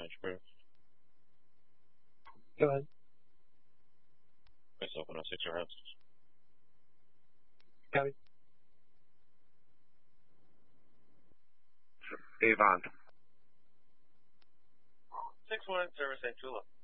Proof. Go ahead. Myself 106 or house. Copy. Avon. 6-1, service St. Tula.